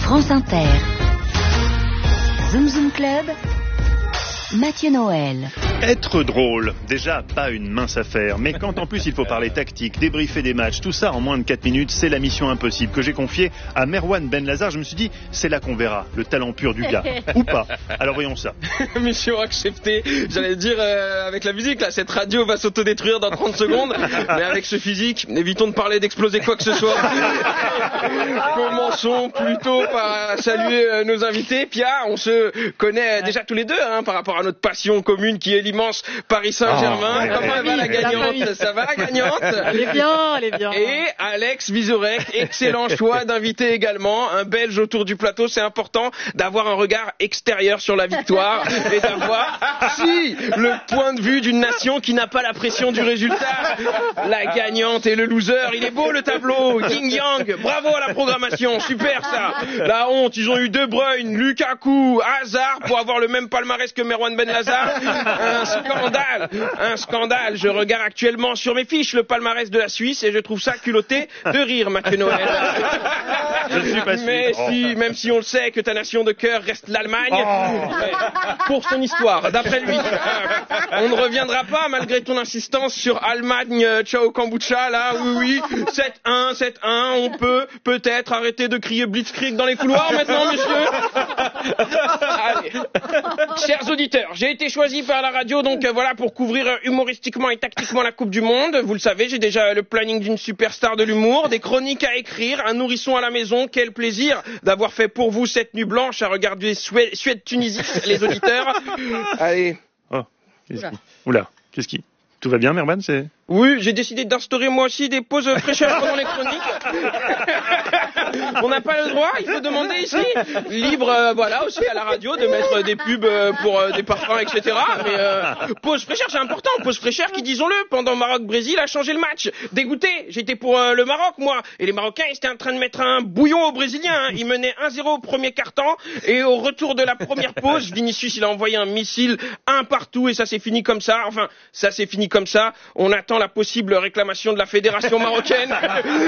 France Inter. Zoom Zoom Club, Mathieu Noël. Être drôle, déjà pas une mince affaire, mais quand en plus il faut parler tactique, débriefer des matchs, tout ça en moins de 4 minutes, c'est la mission impossible que j'ai confiée à Merwan Benlazar. Je me suis dit, c'est là qu'on verra le talent pur du gars, ou pas. Alors voyons ça. Mission acceptée, j'allais dire avec la musique là, cette radio va s'autodétruire dans 30 secondes, mais avec ce physique, évitons de parler d'exploser quoi que ce soit. Commençons plutôt par saluer nos invités. Pia, on se connaît déjà tous les deux par rapport à notre passion commune qui est l'immense Paris Saint-Germain. Comment va la gagnante? Ça va la gagnante? Elle est bien. Et Alex Vizorek, excellent choix d'invité également, un Belge autour du plateau. C'est important d'avoir un regard extérieur sur la victoire et d'avoir le point de vue d'une nation qui n'a pas la pression du résultat. La gagnante et le loser, il est beau le tableau, yin yang, bravo à la programmation, super ça. La honte, ils ont eu De Bruyne, Lukaku, Hazard pour avoir le même palmarès que Merwan Benlazar. Un scandale. Je regarde actuellement sur mes fiches le palmarès de la Suisse et je trouve ça culotté de rire, Mathieu Noël. Je suis pas sûr. Mais même si on le sait que ta nation de cœur reste l'Allemagne, pour son histoire, d'après lui. On ne reviendra pas, malgré ton insistance, sur Allemagne, ciao kombucha, là, oui, 7-1, on peut peut-être arrêter de crier Blitzkrieg dans les couloirs maintenant, monsieur. Allez. Chers auditeurs, j'ai été choisi par la radio, donc voilà, pour couvrir humoristiquement et tactiquement la Coupe du Monde. Vous le savez, j'ai déjà le planning d'une superstar de l'humour, des chroniques à écrire, un nourrisson à la maison. Quel plaisir d'avoir fait pour vous cette nuit blanche à regarder Suède-Tunisie, les auditeurs. Allez. Oh, Oula, qu'est-ce qui... Tout va bien, Merwan, Oui, j'ai décidé d'instaurer moi aussi des pauses fraîcheurs pendant les chroniques. On n'a pas le droit, il faut demander ici. Libre, voilà, aussi à la radio de mettre des pubs pour des parfums, etc. Mais pause fraîcheur, c'est important. Pause fraîcheur qui, disons-le, pendant Maroc-Brésil a changé le match. Dégoûté, j'étais pour le Maroc, moi. Et les Marocains, ils étaient en train de mettre un bouillon aux Brésiliens. Ils menaient 1-0 au premier quart-temps. Et au retour de la première pause, Vinicius, il a envoyé un missile un partout et ça s'est fini comme ça. Enfin, ça s'est fini comme ça. On attend la possible réclamation de la fédération marocaine.